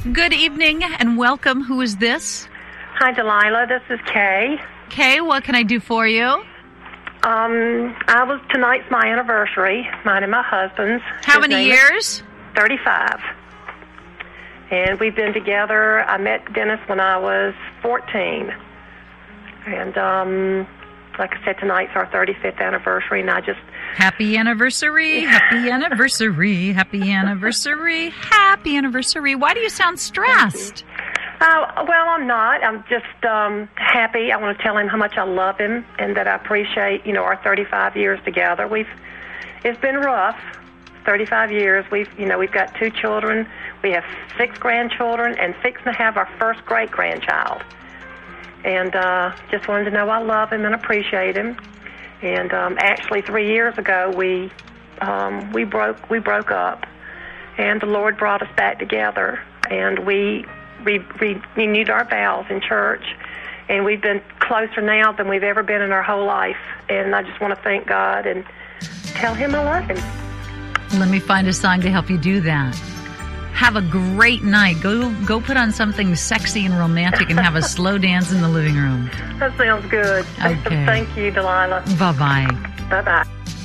Good evening and welcome. Who is this? Hi, Delilah. This is Kay. Kay, what can I do for you? Tonight's my anniversary, mine and my husband's. How many years? 35. And we've been together. I met Dennis when I was 14. And like I said, tonight's our 35th anniversary, and I just... Happy anniversary, happy anniversary, happy anniversary, happy anniversary. Why do you sound stressed? Well, I'm not. I'm just happy. I want to tell him how much I love him and that I appreciate, our 35 years together. It's been rough, 35 years. We've got 2 children. We have 6 grandchildren and fixing to have our first great-grandchild. And just wanted to know I love him and appreciate him. And actually, 3 years ago, we broke up, and the Lord brought us back together, and we renewed our vows in church, and we've been closer now than we've ever been in our whole life. And I just want to thank God and tell him I love him. Let me find a song to help you do that. Have a great night. Go put on something sexy and romantic and have a slow dance in the living room. That sounds good. Okay. Thank you, Delilah. Bye-bye. Bye-bye.